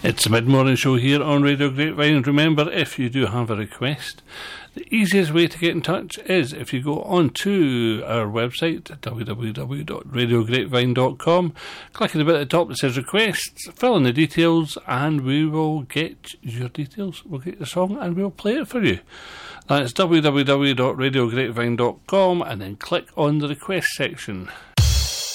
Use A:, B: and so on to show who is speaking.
A: It's the mid-morning show here on Radio Grapevine. Remember, if you do have a request, the easiest way to get in touch is if you go onto our website, www.radiograpevine.com, click on the bit at the top that says requests, fill in the details, and we will get your details. We'll get the song and we'll play it for you. That's www.radiograpevine.com, and then click on the request section.